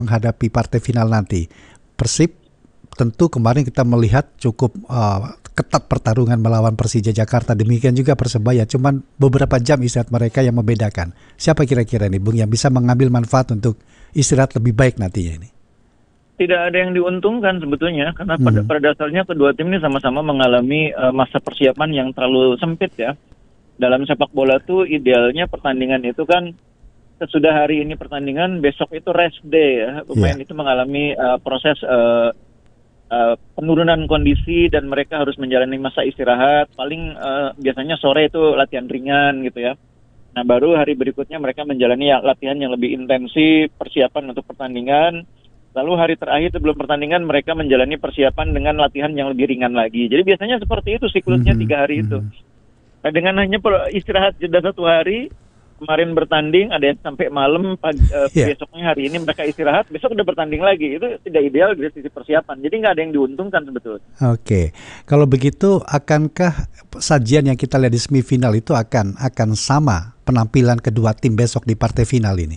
menghadapi partai final nanti. Persib tentu kemarin kita melihat cukup ketat pertarungan melawan Persija Jakarta, demikian juga Persebaya, cuman beberapa jam istirahat mereka yang membedakan. Siapa kira-kira nih Bung yang bisa mengambil manfaat untuk istirahat lebih baik nantinya ini? Tidak ada yang diuntungkan sebetulnya, karena pada dasarnya kedua tim ini sama-sama mengalami masa persiapan yang terlalu sempit ya. Dalam sepak bola tuh idealnya pertandingan itu kan sesudah hari ini pertandingan, besok itu rest day ya. Pemain itu mengalami proses penurunan kondisi dan mereka harus menjalani masa istirahat. Paling biasanya sore itu latihan ringan gitu ya. Nah baru hari berikutnya mereka menjalani latihan yang lebih intensif, persiapan untuk pertandingan. Lalu hari terakhir sebelum pertandingan mereka menjalani persiapan dengan latihan yang lebih ringan lagi. Jadi biasanya seperti itu siklusnya 3 hari itu. Nah, dengan hanya istirahat jeda 1 hari, kemarin bertanding, ada yang sampai malam, besoknya hari ini mereka istirahat, besok udah bertanding lagi. Itu tidak ideal dari sisi persiapan. Jadi nggak ada yang diuntungkan sebetulnya. Oke, kalau begitu akankah sajian yang kita lihat di semifinal itu akan sama penampilan kedua tim besok di partai final ini?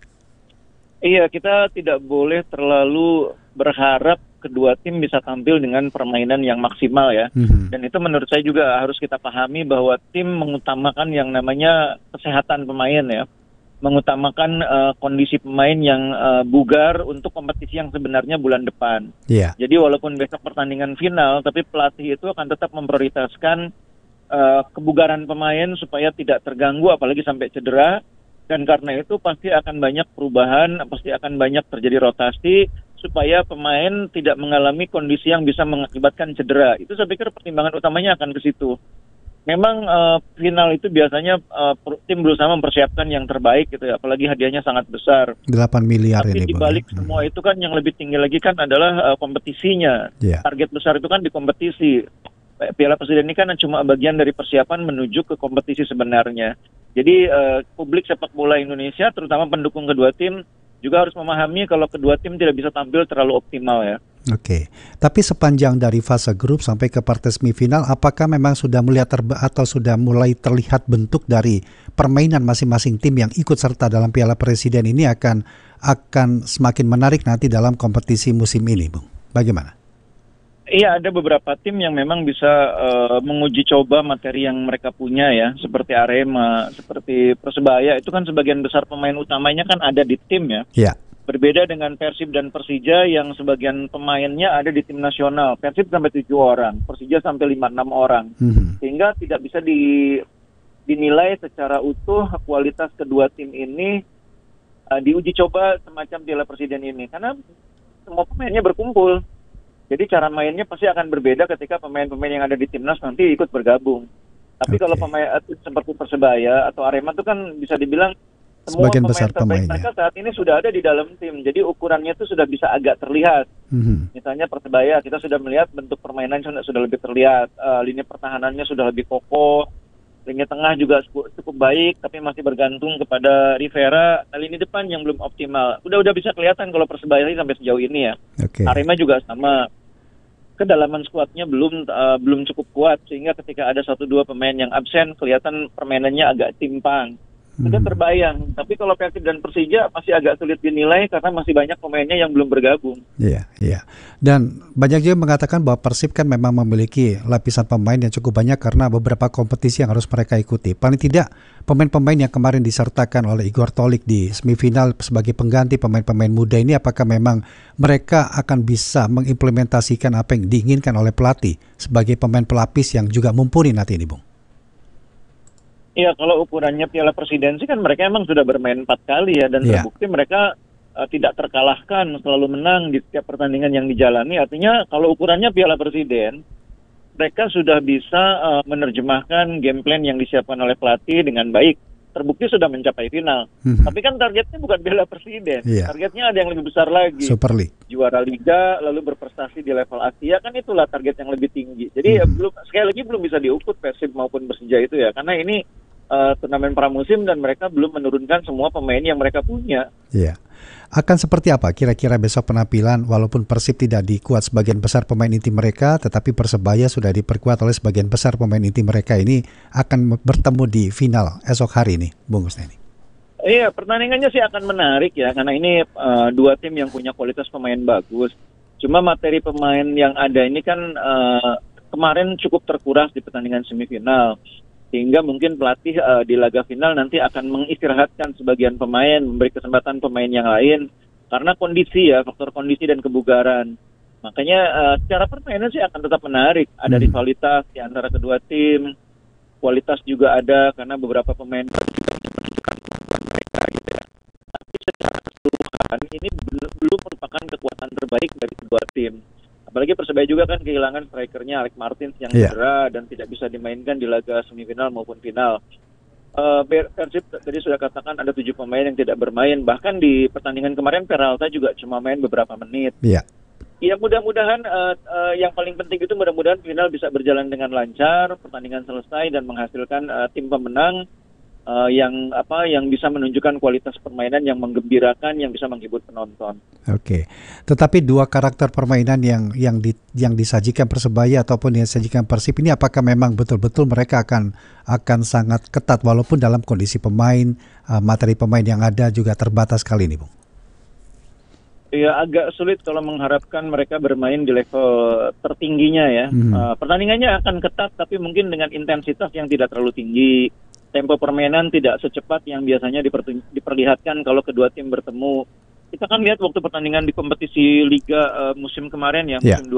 Iya, kita tidak boleh terlalu berharap kedua tim bisa tampil dengan permainan yang maksimal ya. Dan itu menurut saya juga harus kita pahami bahwa tim mengutamakan yang namanya kesehatan pemain ya. Mengutamakan kondisi pemain yang bugar untuk kompetisi yang sebenarnya bulan depan. Jadi walaupun besok pertandingan final, tapi pelatih itu akan tetap memprioritaskan kebugaran pemain supaya tidak terganggu apalagi sampai cedera. Dan karena itu pasti akan banyak perubahan, pasti akan banyak terjadi rotasi supaya pemain tidak mengalami kondisi yang bisa mengakibatkan cedera. Itu saya pikir pertimbangan utamanya akan ke situ. Memang final itu biasanya tim berusaha mempersiapkan yang terbaik gitu ya, apalagi hadiahnya sangat besar. 8 miliar tapi ini. Tapi dibalik semua itu kan yang lebih tinggi lagi kan adalah kompetisinya. Target besar itu kan di kompetisi. Piala Presiden ini kan cuma bagian dari persiapan menuju ke kompetisi sebenarnya. Jadi publik sepak bola Indonesia, terutama pendukung kedua tim, juga harus memahami kalau kedua tim tidak bisa tampil terlalu optimal ya. Oke, tapi sepanjang dari fase grup sampai ke partai semifinal, apakah memang sudah melihat atau sudah mulai terlihat bentuk dari permainan masing-masing tim yang ikut serta dalam Piala Presiden ini akan semakin menarik nanti dalam kompetisi musim ini, Bung? Bagaimana? Iya, ada beberapa tim yang memang bisa menguji coba materi yang mereka punya ya, seperti Arema, seperti Persebaya, itu kan sebagian besar pemain utamanya kan ada di tim ya. Berbeda dengan Persib dan Persija yang sebagian pemainnya ada di tim nasional. Persib sampai 7 orang, Persija sampai 5-6 orang. Sehingga tidak bisa dinilai secara utuh kualitas kedua tim ini diuji coba semacam Piala Presiden ini. Karena semua pemainnya berkumpul. Jadi cara mainnya pasti akan berbeda ketika pemain-pemain yang ada di timnas nanti ikut bergabung. Tapi kalau pemain seperti Persebaya atau Arema itu kan bisa dibilang semua sebagian pemain besar terbaik mereka saat ini sudah ada di dalam tim. Jadi ukurannya itu sudah bisa agak terlihat. Misalnya Persebaya, kita sudah melihat bentuk permainan sudah lebih terlihat. Lini pertahanannya sudah lebih kokoh. Lini tengah juga cukup baik, tapi masih bergantung kepada Rivera. Nah, lini depan yang belum optimal. Udah bisa kelihatan kalau Persebaya sampai sejauh ini ya. Arema juga sama. Kedalaman skuadnya belum cukup kuat sehingga ketika ada 1-2 pemain yang absen kelihatan permainannya agak timpang. Sudah terbayang, tapi kalau Persib dan Persija masih agak sulit dinilai karena masih banyak pemainnya yang belum bergabung. Iya. Dan banyak juga mengatakan bahwa Persib kan memang memiliki lapisan pemain yang cukup banyak karena beberapa kompetisi yang harus mereka ikuti. Paling tidak pemain-pemain yang kemarin disertakan oleh Igor Tolik di semifinal sebagai pengganti pemain-pemain muda ini, apakah memang mereka akan bisa mengimplementasikan apa yang diinginkan oleh pelatih sebagai pemain pelapis yang juga mumpuni nanti ini, Bung? Iya, kalau ukurannya Piala Presiden sih kan mereka emang sudah bermain 4 kali ya, dan terbukti mereka tidak terkalahkan, selalu menang di setiap pertandingan yang dijalani. Artinya kalau ukurannya Piala Presiden, mereka sudah bisa menerjemahkan game plan yang disiapkan oleh pelatih dengan baik. Terbukti sudah mencapai final. Tapi kan targetnya bukan Piala Presiden. Targetnya ada yang lebih besar lagi. Super League. Juara Liga, lalu berprestasi di level Asia, kan itulah target yang lebih tinggi. Jadi sekali lagi belum bisa diukur Persib maupun Persija itu ya. Karena ini turnamen pramusim dan mereka belum menurunkan semua pemain yang mereka punya. Akan seperti apa kira-kira besok penampilan walaupun Persib tidak dikuat sebagian besar pemain inti mereka, tetapi Persebaya sudah diperkuat oleh sebagian besar pemain inti mereka ini akan bertemu di final esok hari ini, Bung Gusneni? Iya, pertandingannya sih akan menarik ya, karena ini dua tim yang punya kualitas pemain bagus. Cuma materi pemain yang ada ini kan kemarin cukup terkuras di pertandingan semifinal. Sehingga mungkin pelatih di laga final nanti akan mengistirahatkan sebagian pemain, memberi kesempatan pemain yang lain. Karena kondisi ya, faktor kondisi dan kebugaran. Makanya secara permainan sih akan tetap menarik. Ada rivalitas di antara kedua tim. Kualitas juga ada karena beberapa pemain ini belum merupakan kekuatan terbaik dari kedua tim. Apalagi Persebaya juga kan kehilangan strikernya Alex Martins yang cedera dan tidak bisa dimainkan di laga semifinal maupun final. Persib tadi sudah katakan ada 7 pemain yang tidak bermain. Bahkan di pertandingan kemarin Peralta juga cuma main beberapa menit. Iya. Ya mudah-mudahan yang paling penting itu mudah-mudahan final bisa berjalan dengan lancar, pertandingan selesai dan menghasilkan tim pemenang yang bisa menunjukkan kualitas permainan yang menggembirakan, yang bisa menghibur penonton. Oke. Tetapi dua karakter permainan yang disajikan Persebaya ataupun yang disajikan Persib ini, apakah memang betul-betul mereka akan sangat ketat walaupun dalam kondisi pemain, materi pemain yang ada juga terbatas kali ini, Bung? Ya, agak sulit kalau mengharapkan mereka bermain di level tertingginya ya. Pertandingannya akan ketat, tapi mungkin dengan intensitas yang tidak terlalu tinggi. Tempo permainan tidak secepat yang biasanya diperlihatkan kalau kedua tim bertemu. Kita kan lihat waktu pertandingan di kompetisi Liga musim kemarin ya, musim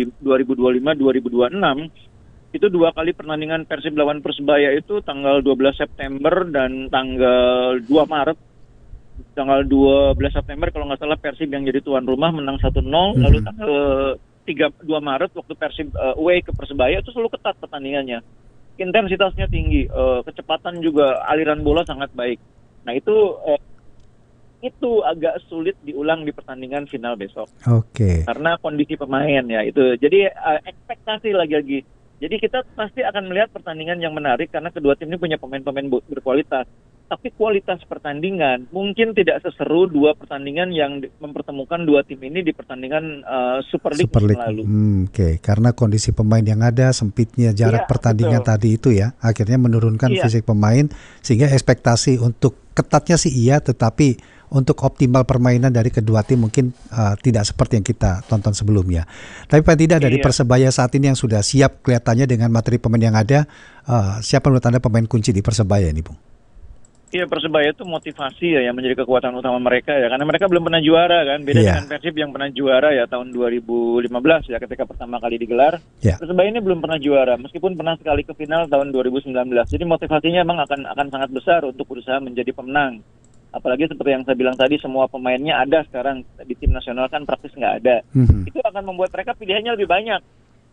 2025-2026, itu 2 kali pertandingan Persib lawan Persebaya itu tanggal 12 September dan tanggal 2 Maret. Tanggal 12 September kalau nggak salah Persib yang jadi tuan rumah menang 1-0, lalu tanggal 2 Maret waktu Persib away ke Persebaya itu selalu ketat pertandingannya. Intensitasnya tinggi, kecepatan juga, aliran bola sangat baik. Nah itu agak sulit diulang di pertandingan final besok. Oke. Karena kondisi pemain ya itu. Jadi ekspektasi lagi-lagi. Jadi kita pasti akan melihat pertandingan yang menarik karena kedua tim ini punya pemain-pemain berkualitas. Tapi kualitas pertandingan mungkin tidak seseru 2 pertandingan yang mempertemukan 2 tim ini di pertandingan Super League lalu. Oke. Karena kondisi pemain yang ada, sempitnya jarak pertandingan tadi itu ya, akhirnya menurunkan fisik pemain, sehingga ekspektasi untuk ketatnya sih iya, tetapi untuk optimal permainan dari kedua tim mungkin tidak seperti yang kita tonton sebelumnya. Tapi paling tidak dari Persebaya saat ini yang sudah siap kelihatannya dengan materi pemain yang ada, siapa menurut Anda pemain kunci di Persebaya ini, Bung? Iya, Persebaya itu motivasi ya yang menjadi kekuatan utama mereka ya, karena mereka belum pernah juara kan, beda dengan Persib yang pernah juara ya tahun 2015 ya ketika pertama kali digelar. Persebaya ini belum pernah juara meskipun pernah sekali ke final tahun 2019. Jadi motivasinya memang akan sangat besar untuk berusaha menjadi pemenang. Apalagi seperti yang saya bilang tadi, semua pemainnya ada sekarang di tim nasional kan praktis nggak ada. Itu akan membuat mereka pilihannya lebih banyak.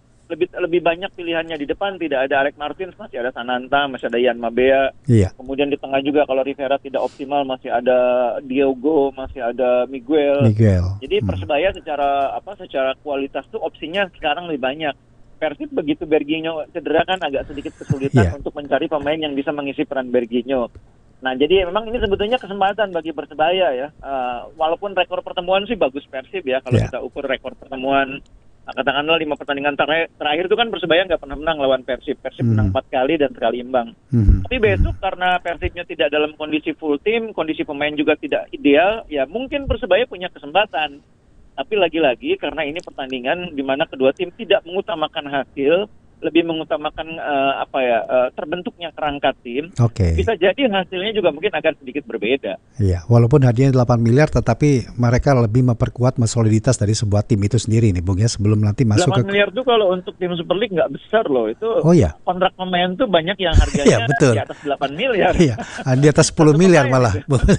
Lebih banyak pilihannya di depan, tidak ada Alex Martins, masih ada Sananta, masih ada Ian Mabea. Kemudian di tengah juga kalau Rivera tidak optimal masih ada Diogo, masih ada Miguel. Jadi Persebaya secara kualitas tuh opsinya sekarang lebih banyak. Persib begitu Berginho cedera kan agak sedikit kesulitan untuk mencari pemain yang bisa mengisi peran Berginho. Nah, jadi memang ini sebetulnya kesempatan bagi Persebaya ya. Walaupun rekor pertemuan sih bagus Persib ya kalau kita ukur rekor pertemuan. Katakanlah 5 pertandingan terakhir itu kan Persebaya nggak pernah menang lawan Persib. Persib menang 4 kali dan sekali imbang. Tapi besok karena Persibnya tidak dalam kondisi full tim, kondisi pemain juga tidak ideal, ya mungkin Persebaya punya kesempatan. Tapi lagi-lagi karena ini pertandingan di mana kedua tim tidak mengutamakan hasil, lebih mengutamakan terbentuknya kerangka tim. Bisa jadi hasilnya juga mungkin akan sedikit berbeda. Iya, walaupun hadiahnya 8 miliar tetapi mereka lebih memperkuat soliditas dari sebuah tim itu sendiri nih, Bung ya, sebelum nanti masuk 8 miliar tuh kalau untuk tim Super League nggak besar loh. Itu kontrak pemain tuh banyak yang harganya di atas 8 miliar. Iya, di atas 10 miliar malah.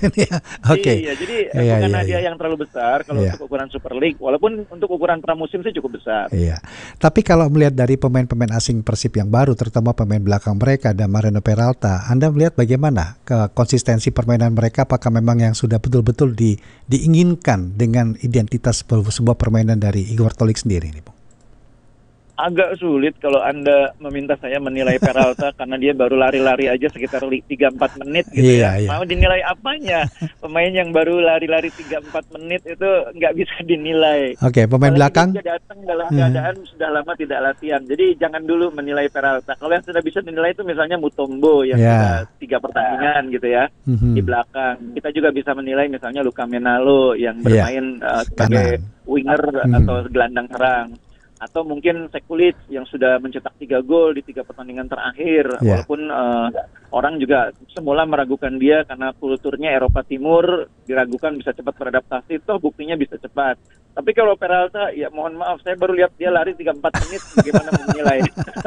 Iya, jadi bukan hadiah yang terlalu besar kalau untuk ukuran Super League, walaupun untuk ukuran pramusim sih cukup besar. Iya. Tapi kalau melihat dari pemain-pemain asing Persib yang baru, terutama pemain belakang mereka ada Mariano Peralta, Anda melihat bagaimana konsistensi permainan mereka? Apakah memang yang sudah betul-betul diinginkan dengan identitas sebuah permainan dari Igor Tolik sendiri ini, Bung? agak sulit kalau Anda meminta saya menilai Peralta karena dia baru lari-lari aja sekitar 3-4 menit gitu ya. Mau dinilai apanya? Pemain yang baru lari-lari 3-4 menit itu nggak bisa dinilai. Oke, pemain belakang? Dia datang dalam keadaan sudah lama tidak latihan. Jadi jangan dulu menilai Peralta. Kalau yang sudah bisa dinilai itu misalnya Mutombo yang sudah 3 pertandingan gitu ya di belakang. Kita juga bisa menilai misalnya Luka Menalo yang bermain sebagai winger atau gelandang serang. Atau mungkin Sekulic yang sudah mencetak 3 gol di 3 pertandingan terakhir. Walaupun orang juga semula meragukan dia karena kulturnya Eropa Timur, diragukan bisa cepat beradaptasi, toh buktinya bisa cepat. Tapi kalau Peralta, ya mohon maaf, saya baru lihat dia lari 3-4 menit, bagaimana menilai?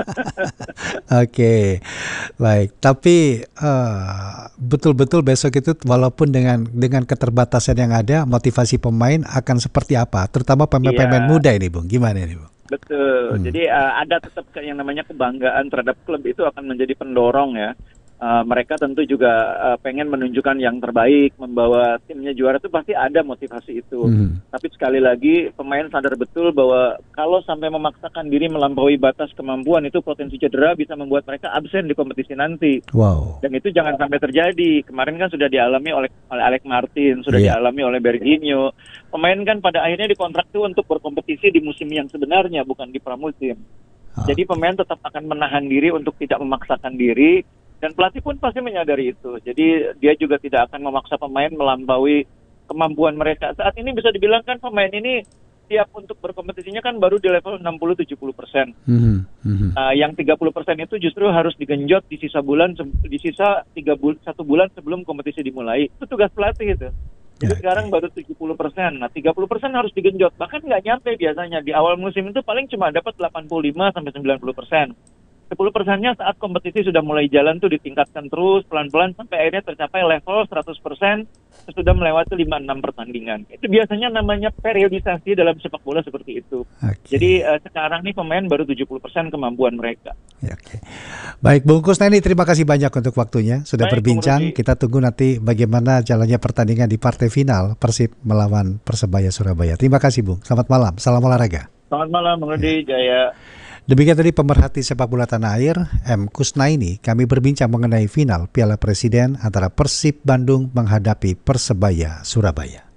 Oke, baik. Tapi betul-betul besok itu walaupun dengan keterbatasan yang ada, motivasi pemain akan seperti apa? Terutama pemain-pemain muda ini, Bung. Gimana ini, Bung? Betul. Jadi ada tetap yang namanya kebanggaan terhadap klub itu akan menjadi pendorong ya. Mereka tentu juga pengen menunjukkan yang terbaik, membawa timnya juara, itu pasti ada motivasi itu. Tapi sekali lagi pemain sadar betul bahwa kalau sampai memaksakan diri melampaui batas kemampuan itu potensi cedera bisa membuat mereka absen di kompetisi nanti. Dan itu jangan sampai terjadi. Kemarin kan sudah dialami oleh Alex Martin, sudah dialami oleh Berginho. Pemain kan pada akhirnya dikontrak itu untuk berkompetisi di musim yang sebenarnya, bukan di pramusim. Jadi pemain tetap akan menahan diri untuk tidak memaksakan diri. Dan pelatih pun pasti menyadari itu. Jadi dia juga tidak akan memaksa pemain melampaui kemampuan mereka. Saat ini bisa dibilang kan pemain ini siap untuk berkompetisinya kan baru di level 60-70%. Yang 30% itu justru harus digenjot di sisa 1 bulan sebelum kompetisi dimulai. Itu tugas pelatih itu. Jadi sekarang baru 70%. Nah, 30% harus digenjot. Bahkan nggak nyampe biasanya. Di awal musim itu paling cuma dapat 85-90%. 10%-nya saat kompetisi sudah mulai jalan tuh ditingkatkan terus pelan-pelan sampai akhirnya tercapai level 100% sesudah melewati 5-6 pertandingan. Itu biasanya namanya periodisasi dalam sepak bola seperti itu. Jadi sekarang nih pemain baru 70% kemampuan mereka. Baik, Bung Kusnandi, terima kasih banyak untuk waktunya sudah berbincang. Kita tunggu nanti bagaimana jalannya pertandingan di partai final Persib melawan Persebaya Surabaya. Terima kasih, Bung. Selamat malam. Salam olahraga. Selamat malam, Bung Rudi. Jaya. Demikian tadi pemerhati sepak bola tanah air, M. Kusnaini. Kami berbincang mengenai final Piala Presiden antara Persib Bandung menghadapi Persebaya Surabaya.